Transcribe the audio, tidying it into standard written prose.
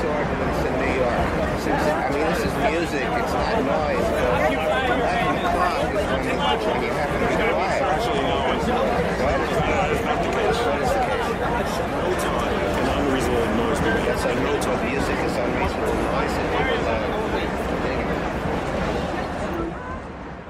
ordinance in New York. I mean, this is music. It's not noise. But 11 o'clock is when you have to be quiet. Actually, no. What? That's not the case. What is the case? No time is unreasonable noise. That's like no music is unreasonable noise. And people